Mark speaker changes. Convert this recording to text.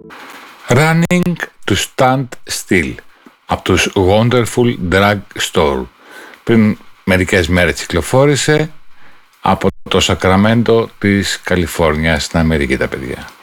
Speaker 1: Running to Stand Still από τους Wonderful Drug Store. Πριν μερικές μέρες κυκλοφόρησε από το Σακραμέντο της Καλιφόρνιας στην Αμερική, τα παιδιά.